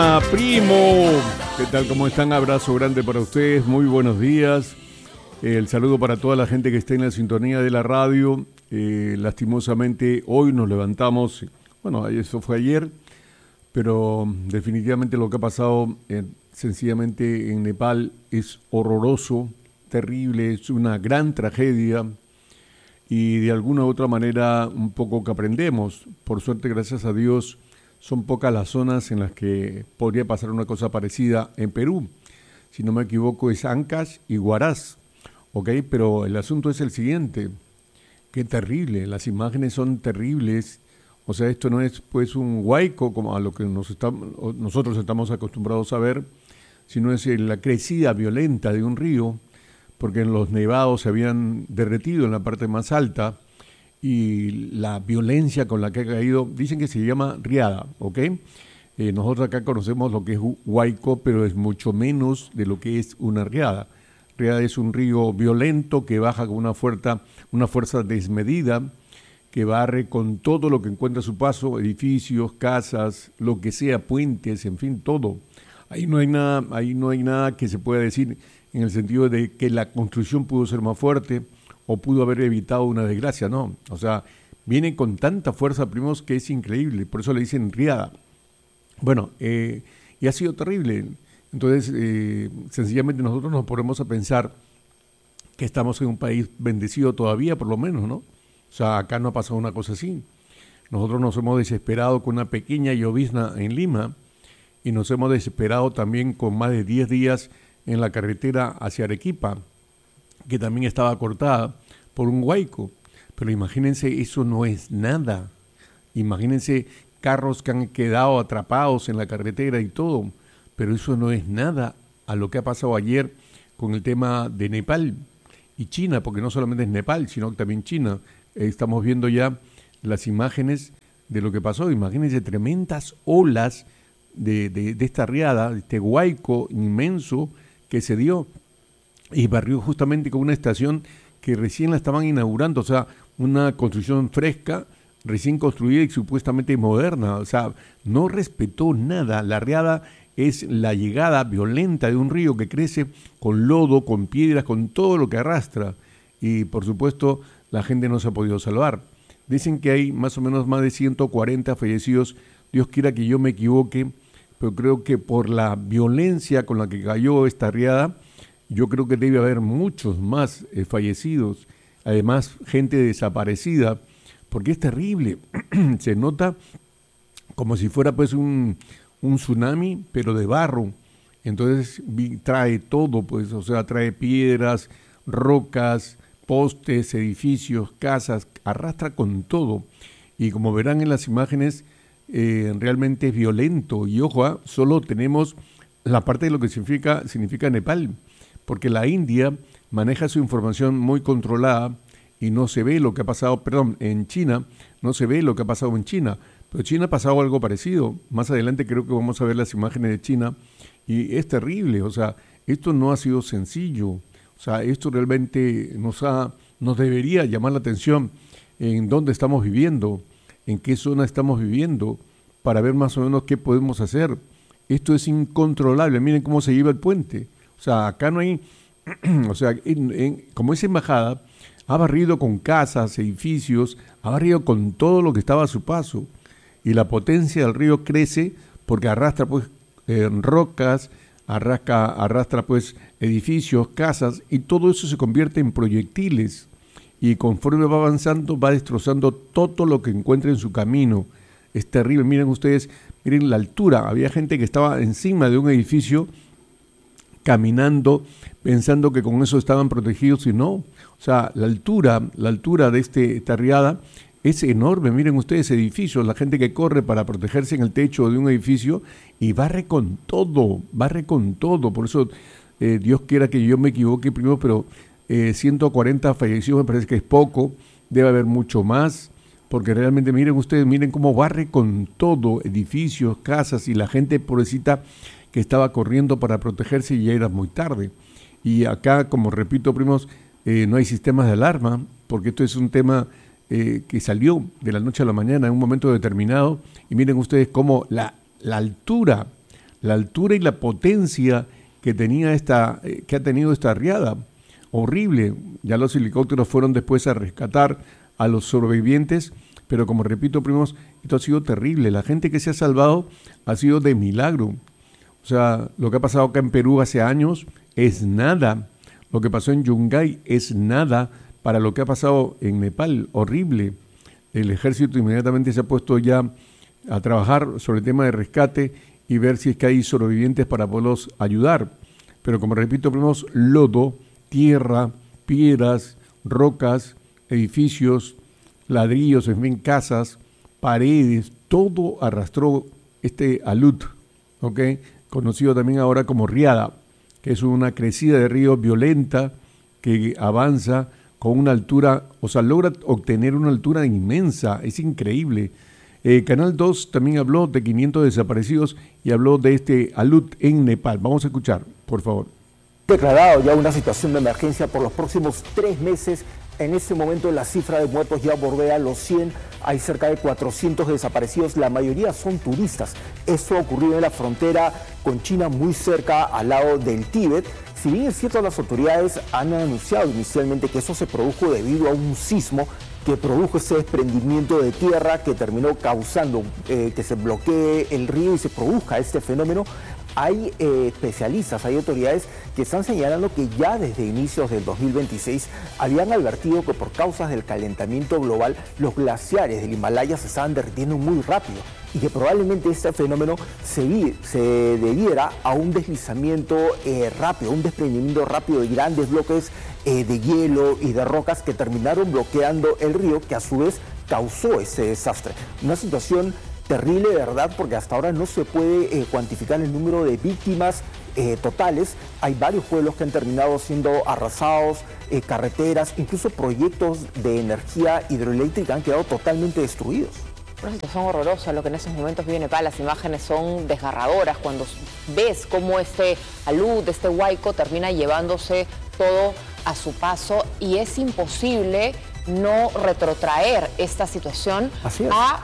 Primo, ¿qué tal? ¿Cómo están? Abrazo grande para ustedes, muy buenos días. El saludo para toda la gente que está en la sintonía de la radio. Lastimosamente hoy nos levantamos, bueno, eso fue ayer, pero definitivamente lo que ha pasado sencillamente en Nepal es horroroso, terrible, es una gran tragedia y de alguna u otra manera un poco que aprendemos. Por suerte, gracias a Dios, son pocas las zonas en las que podría pasar una cosa parecida en Perú. Si no me equivoco, es Ancash y Huaraz, ¿ok? Pero el asunto es el siguiente, qué terrible, las imágenes son terribles. O sea, esto no es pues un huaico como a lo que nosotros estamos acostumbrados a ver, sino es la crecida violenta de un río, porque en los nevados se habían derretido en la parte más alta, y la violencia con la que ha caído, dicen que se llama riada, ¿ok? Nosotros acá conocemos lo que es huaico, pero es mucho menos de lo que es una riada. Riada es un río violento que baja con una fuerza desmedida, que barre con todo lo que encuentra a su paso, edificios, casas, lo que sea, puentes, en fin, todo. Ahí no hay nada que se pueda decir en el sentido de que la construcción pudo ser más fuerte o pudo haber evitado una desgracia, no. O sea, viene con tanta fuerza, primos, que es increíble, por eso le dicen riada. Bueno, y ha sido terrible. Entonces, sencillamente nosotros nos ponemos a pensar que estamos en un país bendecido todavía, por lo menos, ¿no? O sea, acá no ha pasado una cosa así. Nosotros nos hemos desesperado con una pequeña llovizna en Lima y nos hemos desesperado también con más de 10 días en la carretera hacia Arequipa, que también estaba cortada por un huaico. Pero imagínense, eso no es nada. Imagínense carros que han quedado atrapados en la carretera y todo, pero eso no es nada a lo que ha pasado ayer con el tema de Nepal y China, porque no solamente es Nepal, sino también China. Estamos viendo ya las imágenes de lo que pasó. Imagínense tremendas olas de esta riada, de este huaico inmenso que se dio y barrió justamente con una estación que recién la estaban inaugurando, o sea, una construcción fresca, recién construida y supuestamente moderna. O sea, no respetó nada. La riada es la llegada violenta de un río que crece con lodo, con piedras, con todo lo que arrastra. Y por supuesto, la gente no se ha podido salvar. Dicen que hay más o menos más de 140 fallecidos. Dios quiera que yo me equivoque, pero creo que por la violencia con la que cayó esta riada, yo creo que debe haber muchos más fallecidos. Además, gente desaparecida, porque es terrible. Se nota como si fuera pues un tsunami, pero de barro. Entonces trae todo, pues, o sea, trae piedras, rocas, postes, edificios, casas, arrastra con todo. Y como verán en las imágenes, realmente es violento. Y ojo, solo tenemos la parte de lo que significa Nepal, porque la India maneja su información muy controlada y no se ve lo que ha pasado, en China, no se ve lo que ha pasado en China. Pero China ha pasado algo parecido. Más adelante creo que vamos a ver las imágenes de China y es terrible. O sea, esto no ha sido sencillo. O sea, esto realmente nos debería llamar la atención en dónde estamos viviendo, en qué zona estamos viviendo, para ver más o menos qué podemos hacer. Esto es incontrolable. Miren cómo se lleva el puente. O sea, acá no hay, o sea, como esa embajada ha barrido con casas, edificios, ha barrido con todo lo que estaba a su paso. Y la potencia del río crece porque arrastra pues rocas, arrastra pues edificios, casas, y todo eso se convierte en proyectiles. Y conforme va avanzando, va destrozando todo lo que encuentra en su camino. Es terrible. Miren ustedes, miren la altura. Había gente que estaba encima de un edificio caminando, pensando que con eso estaban protegidos y no. O sea, la altura de esta riada es enorme. Miren ustedes edificios, la gente que corre para protegerse en el techo de un edificio y barre con todo. Por eso Dios quiera que yo me equivoque primero, pero 140 fallecidos me parece que es poco, debe haber mucho más, porque realmente miren ustedes, miren cómo barre con todo, edificios, casas, y la gente pobrecita que estaba corriendo para protegerse y ya era muy tarde. Y acá, como repito, primos, no hay sistemas de alarma, porque esto es un tema que salió de la noche a la mañana en un momento determinado, y miren ustedes cómo la altura la altura y la potencia que tenía que ha tenido esta riada. Horrible. Ya los helicópteros fueron después a rescatar a los sobrevivientes, pero como repito, primos, esto ha sido terrible. La gente que se ha salvado ha sido de milagro. O sea, lo que ha pasado acá en Perú hace años es nada. Lo que pasó en Yungay es nada para lo que ha pasado en Nepal. Horrible. El ejército inmediatamente se ha puesto ya a trabajar sobre el tema de rescate y ver si es que hay sobrevivientes para poderlos ayudar. Pero como repito, tenemos lodo, tierra, piedras, rocas, edificios, ladrillos, en fin, casas, paredes, todo arrastró este alud, ¿ok? Conocido también ahora como riada, que es una crecida de río violenta que avanza con una altura, o sea, logra obtener una altura inmensa, es increíble. Canal 2 también habló de 500 desaparecidos y habló de este alud en Nepal. Vamos a escuchar, por favor. Declarado ya una situación de emergencia por los próximos 3 meses. En este momento la cifra de muertos ya bordea los 100, hay cerca de 400 desaparecidos, la mayoría son turistas. Esto ha ocurrido en la frontera con China, muy cerca al lado del Tíbet. Si bien es cierto, las autoridades han anunciado inicialmente que eso se produjo debido a un sismo que produjo ese desprendimiento de tierra que terminó causando que se bloquee el río y se produzca este fenómeno. Hay especialistas, hay autoridades que están señalando que ya desde inicios del 2026 habían advertido que por causas del calentamiento global los glaciares del Himalaya se estaban derritiendo muy rápido y que probablemente este fenómeno se debiera a un deslizamiento rápido, un desprendimiento rápido de grandes bloques de hielo y de rocas que terminaron bloqueando el río, que a su vez causó ese desastre. Una situación terrible, de verdad, porque hasta ahora no se puede cuantificar el número de víctimas totales. Hay varios pueblos que han terminado siendo arrasados, carreteras, incluso proyectos de energía hidroeléctrica han quedado totalmente destruidos. Una situación horrorosa lo que en esos momentos vive Nepal. Las imágenes son desgarradoras cuando ves cómo este alud, este huaico termina llevándose todo a su paso y es imposible no retrotraer esta situación a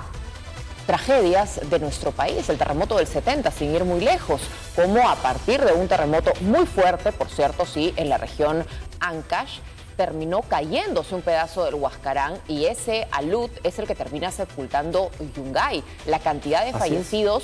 tragedias de nuestro país, el terremoto del 70, sin ir muy lejos, como a partir de un terremoto muy fuerte, por cierto, sí, en la región Ancash, terminó cayéndose un pedazo del Huascarán y ese alud es el que termina sepultando Yungay. La cantidad de fallecidos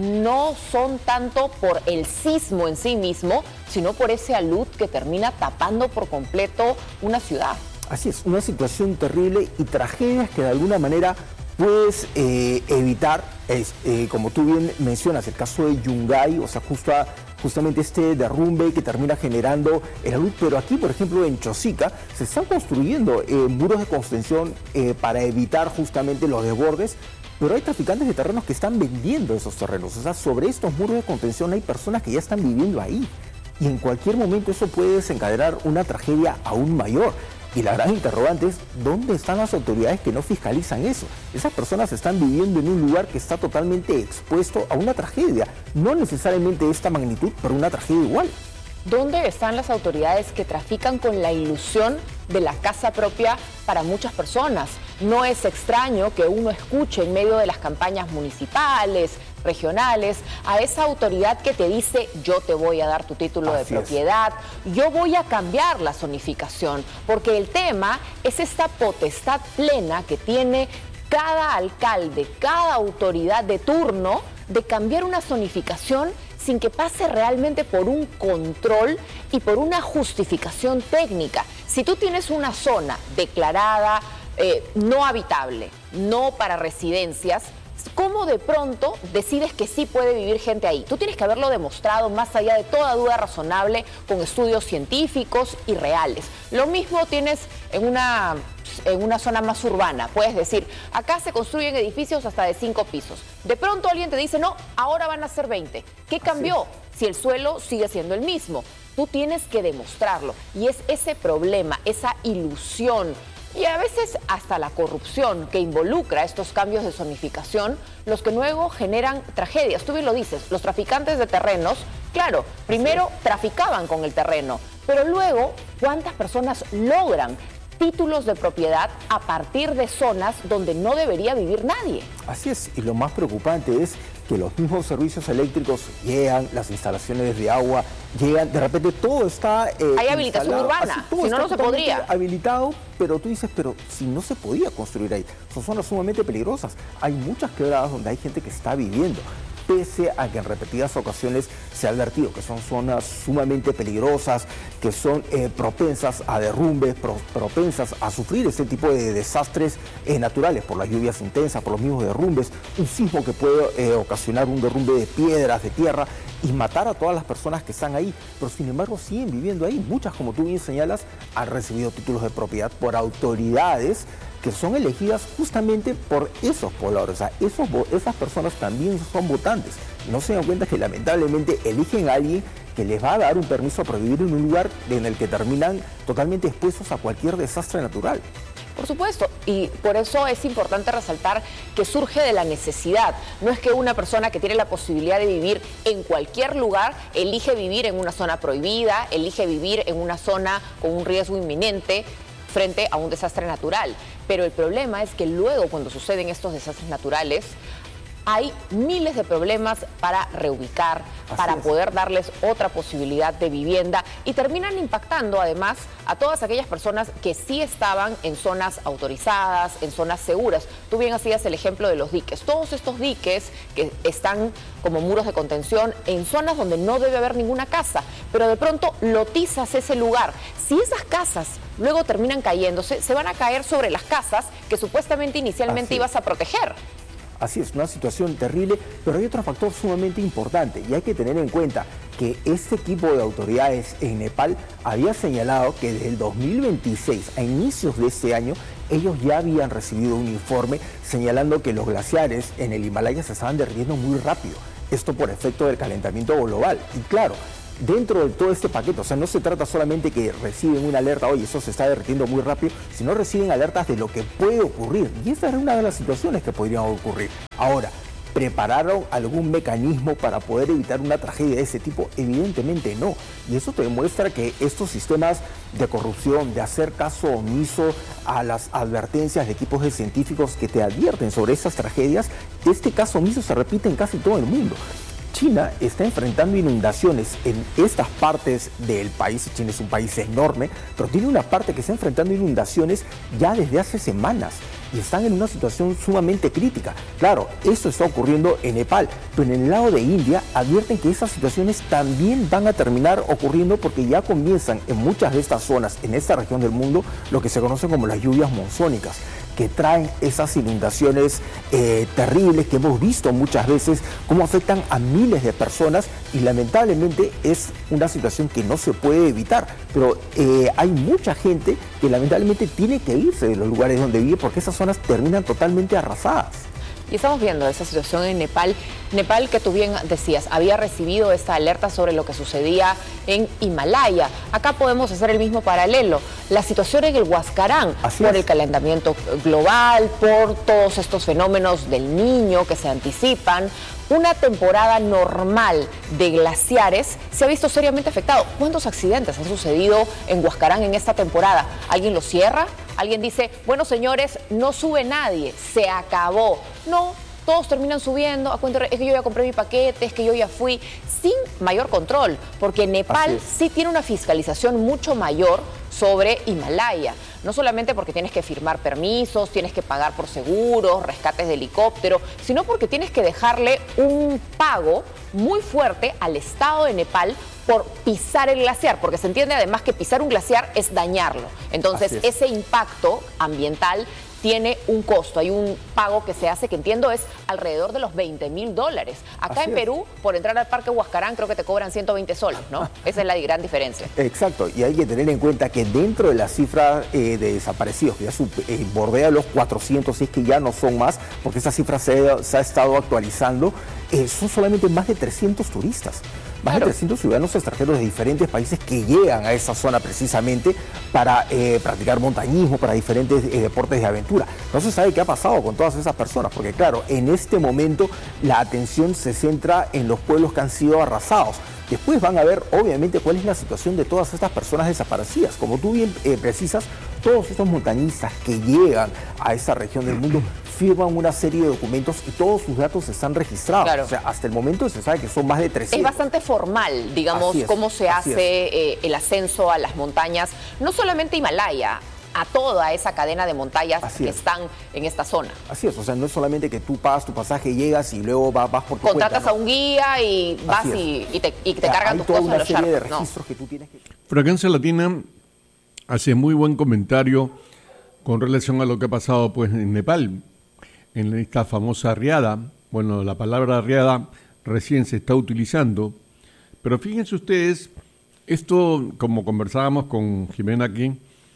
no son tanto por el sismo en sí mismo, sino por ese alud que termina tapando por completo una ciudad. Así es, una situación terrible y tragedias que de alguna manera puedes evitar, como tú bien mencionas, el caso de Yungay, o sea, justamente este derrumbe que termina generando el alud. Pero aquí, por ejemplo, en Chosica, se están construyendo muros de contención para evitar justamente los desbordes, pero hay traficantes de terrenos que están vendiendo esos terrenos. O sea, sobre estos muros de contención hay personas que ya están viviendo ahí. Y en cualquier momento eso puede desencadenar una tragedia aún mayor. Y la gran interrogante es, ¿dónde están las autoridades que no fiscalizan eso? Esas personas están viviendo en un lugar que está totalmente expuesto a una tragedia. No necesariamente de esta magnitud, pero una tragedia igual. ¿Dónde están las autoridades que trafican con la ilusión de la casa propia para muchas personas? No es extraño que uno escuche en medio de las campañas municipales, regionales, a esa autoridad que te dice: yo te voy a dar tu título de propiedad, yo voy a cambiar la zonificación, porque el tema es esta potestad plena que tiene cada alcalde, cada autoridad de turno de cambiar una zonificación sin que pase realmente por un control y por una justificación técnica. Si tú tienes una zona declarada no habitable, no para residencias, ¿cómo de pronto decides que sí puede vivir gente ahí? Tú tienes que haberlo demostrado más allá de toda duda razonable con estudios científicos y reales. Lo mismo tienes en una zona más urbana. Puedes decir, acá se construyen edificios hasta de 5 pisos. De pronto alguien te dice, no, ahora van a ser 20. ¿Qué cambió? Si el suelo sigue siendo el mismo. Tú tienes que demostrarlo. Y es ese problema, esa ilusión y a veces hasta la corrupción que involucra estos cambios de zonificación, los que luego generan tragedias. Tú bien lo dices, los traficantes de terrenos, claro, primero traficaban con el terreno, pero luego, ¿cuántas personas logran títulos de propiedad a partir de zonas donde no debería vivir nadie? Así es, y lo más preocupante es que los mismos servicios eléctricos llegan, las instalaciones de agua llegan, de repente todo está hay habilitación urbana, si no, no se podría. Habilitado, pero tú dices, pero si no se podía construir ahí, son zonas sumamente peligrosas. Hay muchas quebradas donde hay gente que está viviendo, pese a que en repetidas ocasiones se ha advertido que son zonas sumamente peligrosas, que son propensas a derrumbes, propensas a sufrir ese tipo de desastres naturales por las lluvias intensas, por los mismos derrumbes, un sismo que puede ocasionar un derrumbe de piedras, de tierra y matar a todas las personas que están ahí, pero sin embargo siguen viviendo ahí. Muchas, como tú bien señalas, han recibido títulos de propiedad por autoridades que son elegidas justamente por esos pobladores. O sea, esas personas también son votantes. Y no se dan cuenta que lamentablemente eligen a alguien que les va a dar un permiso para vivir en un lugar en el que terminan totalmente expuestos a cualquier desastre natural. Por supuesto, y por eso es importante resaltar que surge de la necesidad. No es que una persona que tiene la posibilidad de vivir en cualquier lugar elige vivir en una zona prohibida, elige vivir en una zona con un riesgo inminente frente a un desastre natural. Pero el problema es que luego, cuando suceden estos desastres naturales, hay miles de problemas para reubicar, para poder darles otra posibilidad de vivienda y terminan impactando además a todas aquellas personas que sí estaban en zonas autorizadas, en zonas seguras. Tú bien hacías el ejemplo de los diques. Todos estos diques que están como muros de contención en zonas donde no debe haber ninguna casa, pero de pronto lotizas ese lugar. Si esas casas luego terminan cayéndose, se van a caer sobre las casas que supuestamente inicialmente ibas a proteger. Así es, una situación terrible, pero hay otro factor sumamente importante y hay que tener en cuenta que este tipo de autoridades en Nepal había señalado que desde el 2026, a inicios de este año, ellos ya habían recibido un informe señalando que los glaciares en el Himalaya se estaban derritiendo muy rápido. Esto por efecto del calentamiento global. Y claro, dentro de todo este paquete, o sea, no se trata solamente que reciben una alerta, oye, eso se está derritiendo muy rápido, sino reciben alertas de lo que puede ocurrir. Y esa era una de las situaciones que podrían ocurrir. Ahora, ¿prepararon algún mecanismo para poder evitar una tragedia de ese tipo? Evidentemente no. Y eso te demuestra que estos sistemas de corrupción, de hacer caso omiso a las advertencias de equipos de científicos que te advierten sobre esas tragedias, este caso omiso se repite en casi todo el mundo. China está enfrentando inundaciones en estas partes del país. China es un país enorme, pero tiene una parte que está enfrentando inundaciones ya desde hace semanas y están en una situación sumamente crítica. Claro, eso está ocurriendo en Nepal, pero en el lado de India advierten que esas situaciones también van a terminar ocurriendo porque ya comienzan en muchas de estas zonas, en esta región del mundo, lo que se conoce como las lluvias monzónicas, que traen esas inundaciones terribles que hemos visto muchas veces, cómo afectan a miles de personas y lamentablemente es una situación que no se puede evitar, pero hay mucha gente que lamentablemente tiene que irse de los lugares donde vive porque esas zonas terminan totalmente arrasadas. Y estamos viendo esa situación en Nepal. Nepal, que tú bien decías, había recibido esta alerta sobre lo que sucedía en Himalaya. Acá podemos hacer el mismo paralelo. La situación en el Huascarán, por el calentamiento global, por todos estos fenómenos del Niño que se anticipan, una temporada normal de glaciares se ha visto seriamente afectado. ¿Cuántos accidentes han sucedido en Huascarán en esta temporada? ¿Alguien lo cierra? ¿Alguien dice, bueno, señores, no sube nadie, se acabó? No, todos terminan subiendo, es que yo ya compré mi paquete, es que yo ya fui, sin mayor control, porque Nepal sí tiene una fiscalización mucho mayor sobre Himalaya. No solamente porque tienes que firmar permisos, tienes que pagar por seguros, rescates de helicóptero, sino porque tienes que dejarle un pago muy fuerte al Estado de Nepal por pisar el glaciar, porque se entiende además que pisar un glaciar es dañarlo. Entonces, ese impacto ambiental tiene un costo, hay un pago que se hace que entiendo es alrededor de los $20.000. Acá en Perú, por entrar al Parque Huascarán, creo que te cobran 120 soles, ¿no? Esa es la gran diferencia. Exacto, y hay que tener en cuenta que dentro de la cifra de desaparecidos, que ya bordea los 400, si es que ya no son más, porque esa cifra se ha estado actualizando, son solamente más de 300 turistas. Más de 300 ciudadanos extranjeros de diferentes países que llegan a esa zona precisamente para practicar montañismo, para diferentes deportes de aventura. No se sabe qué ha pasado con todas esas personas, porque claro, en este momento la atención se centra en los pueblos que han sido arrasados. Después van a ver, obviamente, cuál es la situación de todas estas personas desaparecidas. Como tú bien precisas, todos estos montañistas que llegan a esa región del mundo firman una serie de documentos y todos sus datos están registrados. Claro. O sea, hasta el momento se sabe que son más de 300. Es bastante formal, digamos, cómo se hace el ascenso a las montañas, no solamente Himalaya, a toda esa cadena de montañas que están en esta zona. Así es, o sea, no es solamente que tú pagas tu pasaje, llegas y luego vas por tu contratas cuenta, ¿no? a un guía y vas y te cargan tus cosas en los serie de charcos, registros que tú tienes que... Fragancia Latina hace muy buen comentario con relación a lo que ha pasado pues en Nepal, en esta famosa riada. Bueno, la palabra riada recién se está utilizando, pero fíjense ustedes, esto, como conversábamos con Jimena aquí,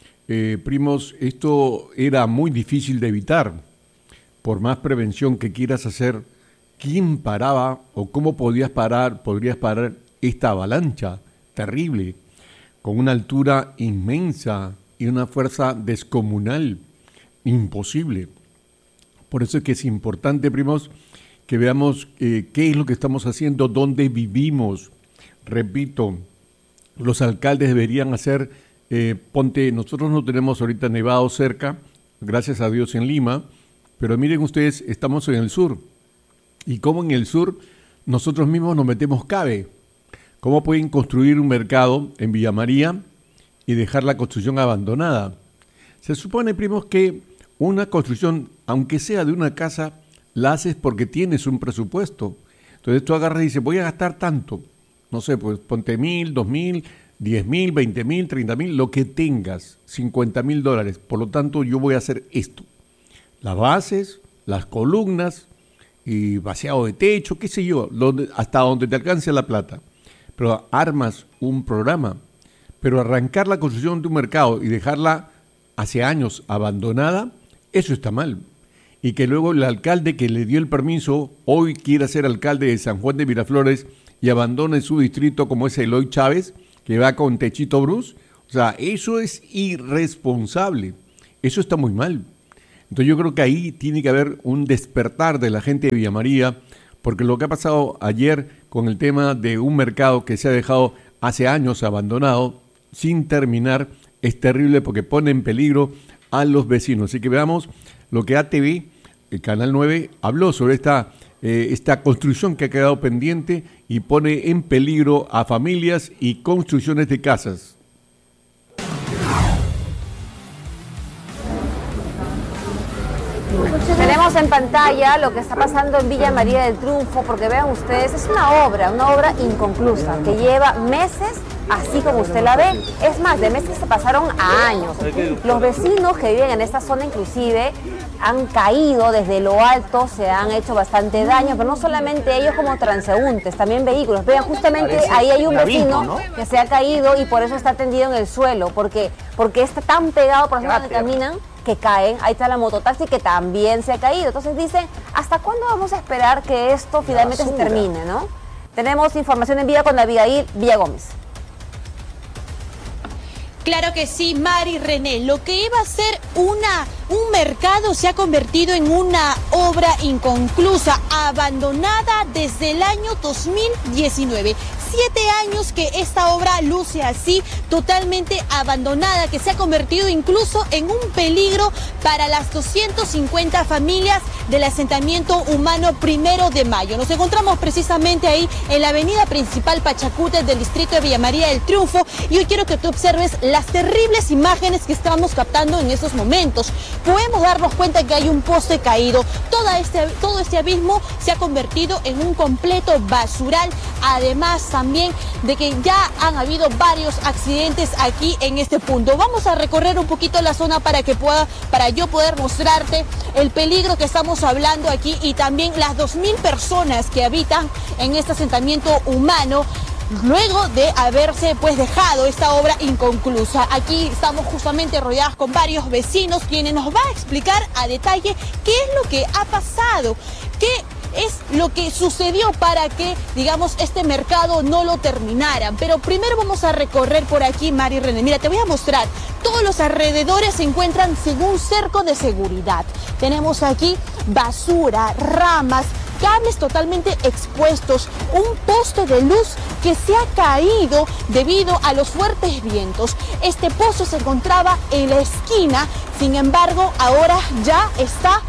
primos, esto era muy difícil de evitar. Por más prevención que quieras hacer, ¿quién paraba o cómo podrías parar esta avalancha terrible, con una altura inmensa y una fuerza descomunal? Imposible. Por eso es que es importante, primos, que veamos qué es lo que estamos haciendo, dónde vivimos. Repito, los alcaldes deberían hacer, nosotros no tenemos ahorita nevado cerca, gracias a Dios en Lima, pero miren ustedes, estamos en el sur. Y como en el sur nosotros mismos nos metemos cabe. ¿Cómo pueden construir un mercado en Villa María y dejar la construcción abandonada? Se supone, primos, que una construcción, aunque sea de una casa, la haces porque tienes un presupuesto. Entonces tú agarras y dices, voy a gastar tanto. No sé, pues ponte 1,000, 2,000, 10,000, 20,000, 30,000, lo que tengas, $50,000. Por lo tanto, yo voy a hacer esto. Las bases, las columnas y vaciado de techo, qué sé yo, hasta donde te alcance la plata. Pero armas un programa. Pero arrancar la construcción de un mercado y dejarla hace años abandonada, eso está mal. Y que luego el alcalde que le dio el permiso hoy quiera ser alcalde de San Juan de Miraflores y abandone su distrito como es Eloy Chávez, que va con Techito Bruce. O sea, eso es irresponsable. Eso está muy mal. Entonces yo creo que ahí tiene que haber un despertar de la gente de Villa María, porque lo que ha pasado ayer con el tema de un mercado que se ha dejado hace años abandonado, sin terminar, es terrible porque pone en peligro a los vecinos. Así que veamos lo que ATV, el Canal 9, habló sobre esta construcción que ha quedado pendiente y pone en peligro a familias y construcciones de casas. Tenemos en pantalla lo que está pasando en Villa María del Triunfo, porque vean ustedes, es una obra inconclusa, que lleva meses, así como usted la ve. Es más, de meses se pasaron a años. Los vecinos que viven en esta zona inclusive han caído desde lo alto, se han hecho bastante daño, pero no solamente ellos como transeúntes, también vehículos. Vean, justamente ahí hay un vecino que se ha caído y por eso está tendido en el suelo, porque está tan pegado por la zona donde caminan, que caen. Ahí está la mototaxi que también se ha caído. Entonces dicen, ¿hasta cuándo vamos a esperar que esto finalmente se termine, no? Tenemos información en vivo con Abigail Villagómez. Claro que sí, Mari, René. Lo que iba a ser un mercado se ha convertido en una obra inconclusa, abandonada desde el año 2019. 7 años que esta obra luce así, totalmente abandonada, que se ha convertido incluso en un peligro para las 250 familias del asentamiento humano 1 de Mayo. Nos encontramos precisamente ahí en la avenida principal Pachacútec del distrito de Villa María del Triunfo, y hoy quiero que tú observes las terribles imágenes que estamos captando en estos momentos. Podemos darnos cuenta que hay un poste caído. Todo este abismo se ha convertido en un completo basural, además también de que ya han habido varios accidentes aquí en este punto. Vamos a recorrer un poquito la zona para yo poder mostrarte el peligro que estamos hablando aquí, y también las 2,000 personas que habitan en este asentamiento humano, luego de haberse dejado esta obra inconclusa. Aquí estamos justamente rodeadas con varios vecinos, quienes nos va a explicar a detalle qué es lo que ha pasado, qué es lo que sucedió para que, digamos, este mercado no lo terminaran. Pero primero vamos a recorrer por aquí, Mari René. Mira, te voy a mostrar. Todos los alrededores se encuentran sin un cerco de seguridad. Tenemos aquí basura, ramas, cables totalmente expuestos, un poste de luz que se ha caído debido a los fuertes vientos. Este poste se encontraba en la esquina, sin embargo, ahora ya está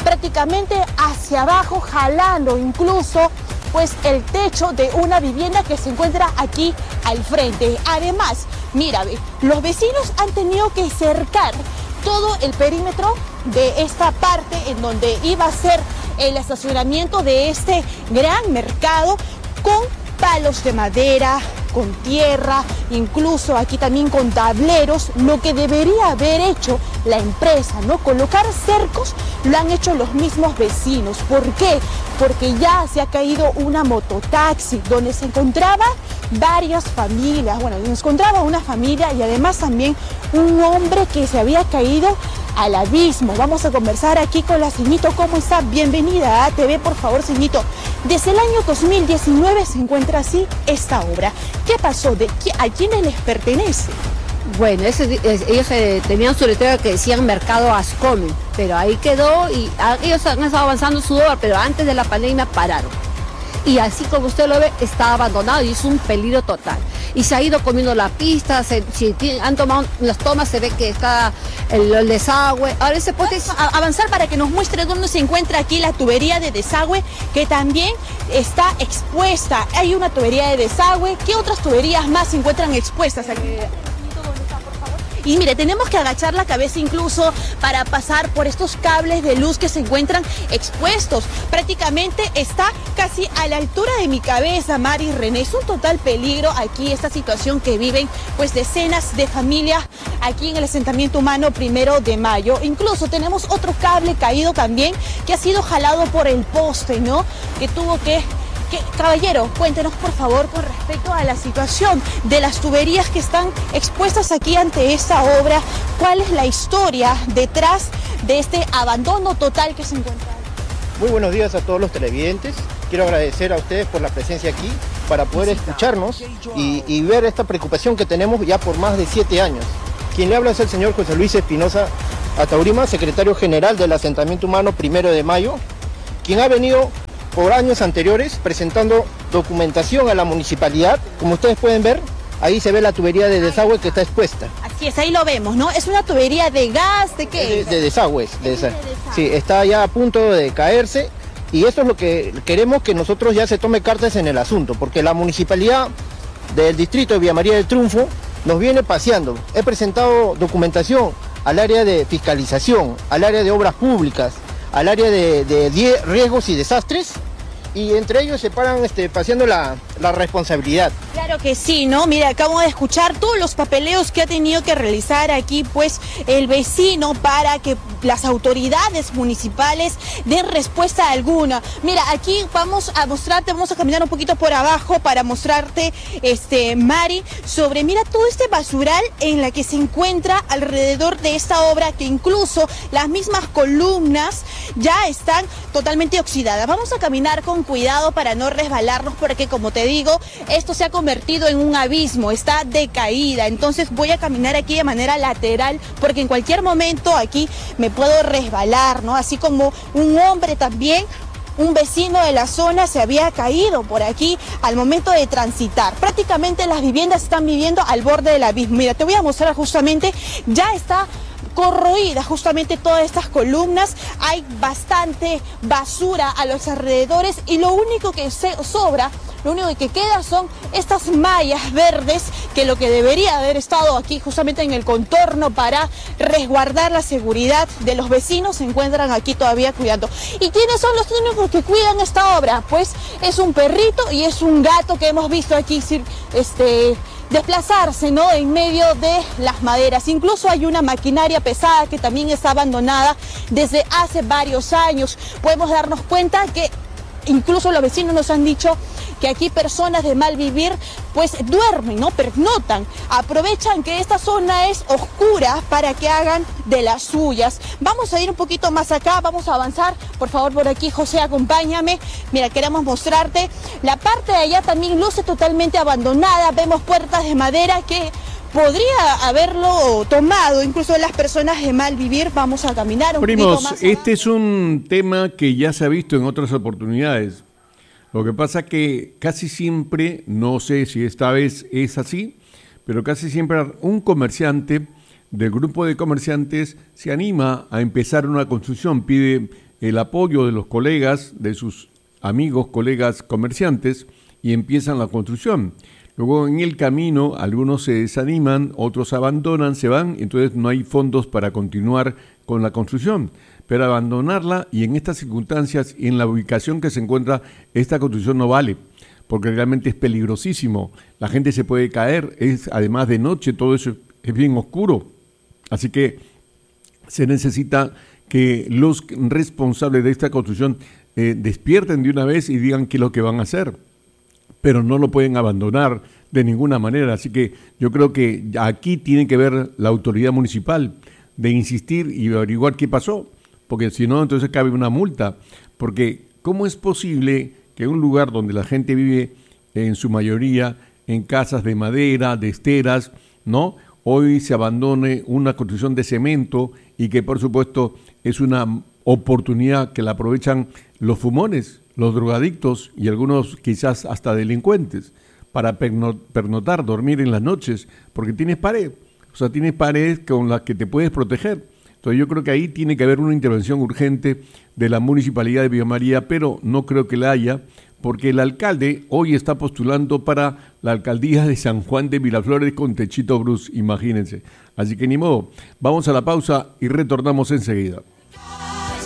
prácticamente hacia abajo, jalando incluso pues el techo de una vivienda que se encuentra aquí al frente. Además, mira, los vecinos han tenido que cercar todo el perímetro de esta parte en donde iba a ser el estacionamiento de este gran mercado con palos de madera, con tierra, incluso aquí también con tableros. Lo que debería haber hecho la empresa, ¿no? Colocar cercos, lo han hecho los mismos vecinos. ¿Por qué? Porque ya se ha caído una mototaxi donde se encontraban varias familias. Bueno, se encontraba una familia y además también un hombre que se había caído al abismo. Vamos a conversar aquí con la Ceñito. ¿Cómo está? Bienvenida a ATV, por favor, Ceñito. Desde el año 2019 se encuentra así esta obra. ¿Qué pasó? ¿A quiénes les pertenece? Bueno, ellos tenían su letrero que decían Mercado Ascomen, pero ahí quedó y ellos han estado avanzando su obra, pero antes de la pandemia pararon. Y así como usted lo ve, está abandonado y es un peligro total. Y se ha ido comiendo la pista, han tomado las tomas, se ve que está el desagüe. Ahora se puede avanzar para que nos muestre dónde se encuentra aquí la tubería de desagüe, que también está expuesta. Hay una tubería de desagüe. ¿Qué otras tuberías más se encuentran expuestas aquí? Y mire, tenemos que agachar la cabeza incluso para pasar por estos cables de luz que se encuentran expuestos. Prácticamente está casi a la altura de mi cabeza, Mari René. Es un total peligro aquí esta situación que viven pues decenas de familias aquí en el asentamiento humano 1 de Mayo. Incluso tenemos otro cable caído también que ha sido jalado por el poste, ¿no? Que tuvo que... Caballero, cuéntenos por favor con respecto a la situación de las tuberías que están expuestas aquí ante esta obra. ¿Cuál es la historia detrás de este abandono total que se encuentra? Muy buenos días a todos los televidentes. Quiero agradecer a ustedes por la presencia aquí para poder escucharnos y ver esta preocupación que tenemos ya por más de 7 años. Quien le habla es el señor José Luis Espinosa Ataurima, secretario general del asentamiento humano 1 de Mayo, quien ha venido por años anteriores presentando documentación a la municipalidad. Como ustedes pueden ver, ahí se ve la tubería de desagüe que está expuesta. Así es, ahí lo vemos, ¿no? ¿Es una tubería de gas? ¿De qué? De desagües. Sí, está ya a punto de caerse y esto es lo que queremos, que nosotros ya se tome cartas en el asunto, porque la municipalidad del distrito de Villa María del Triunfo nos viene paseando. He presentado documentación al área de fiscalización, al área de obras públicas, al área de riesgos y desastres, y entre ellos se paran paseando la responsabilidad. Claro que sí, ¿no? Mira, acabo de escuchar todos los papeleos que ha tenido que realizar aquí, pues, el vecino para que las autoridades municipales den respuesta alguna. Mira, aquí vamos a mostrarte, vamos a caminar un poquito por abajo para mostrarte, Mari, sobre, mira, todo este basural en la que se encuentra alrededor de esta obra, que incluso las mismas columnas ya están totalmente oxidadas. Vamos a caminar con cuidado para no resbalarnos, porque como te digo, esto se ha convertido en un abismo, está de caída. Entonces voy a caminar aquí de manera lateral, porque en cualquier momento aquí me puedo resbalar, ¿no? Así como un hombre también, un vecino de la zona, se había caído por aquí al momento de transitar. Prácticamente las viviendas están viviendo al borde del abismo. Mira, te voy a mostrar justamente, ya está corroída justamente todas estas columnas, hay bastante basura a los alrededores y lo único que sobra, lo único que queda son estas mallas verdes, que lo que debería haber estado aquí justamente en el contorno para resguardar la seguridad de los vecinos se encuentran aquí todavía cuidando. ¿Y quiénes son los únicos que cuidan esta obra? Pues es un perrito y es un gato que hemos visto aquí desplazarse, ¿no?, en medio de las maderas. Incluso hay una maquinaria pesada que también está abandonada desde hace varios años. Podemos darnos cuenta que incluso los vecinos nos han dicho que aquí personas de mal vivir pues duermen, ¿no?, pernotan, aprovechan que esta zona es oscura para que hagan de las suyas. Vamos a ir un poquito más acá, vamos a avanzar, por favor, por aquí, José, acompáñame. Mira, queremos mostrarte, la parte de allá también luce totalmente abandonada, vemos puertas de madera que podría haberlo tomado incluso las personas de mal vivir. Vamos a caminar un poquito más. Primos, este es un tema que ya se ha visto en otras oportunidades. Lo que pasa que casi siempre, no sé si esta vez es así, pero casi siempre un comerciante del grupo de comerciantes se anima a empezar una construcción, pide el apoyo de los colegas, de sus amigos, colegas comerciantes, y empiezan la construcción. Luego en el camino algunos se desaniman, otros abandonan, se van, entonces no hay fondos para continuar con la construcción. Pero abandonarla, y en estas circunstancias y en la ubicación que se encuentra, esta construcción no vale, porque realmente es peligrosísimo. La gente se puede caer, es además de noche, todo eso es bien oscuro. Así que se necesita que los responsables de esta construcción despierten de una vez y digan qué es lo que van a hacer, pero no lo pueden abandonar de ninguna manera. Así que yo creo que aquí tiene que ver la autoridad municipal de insistir y averiguar qué pasó, porque si no, entonces cabe una multa, porque ¿cómo es posible que un lugar donde la gente vive en su mayoría en casas de madera, de esteras, ¿no?, hoy se abandone una construcción de cemento y que por supuesto es una oportunidad que la aprovechan los fumones, los drogadictos y algunos quizás hasta delincuentes para pernotar, dormir en las noches, porque tienes pared, o sea, tienes pared con la que te puedes proteger. Entonces yo creo que ahí tiene que haber una intervención urgente de la Municipalidad de Villa María, pero no creo que la haya, porque el alcalde hoy está postulando para la alcaldía de San Juan de Miraflores con Techito Bruce, imagínense. Así que ni modo, vamos a la pausa y retornamos enseguida.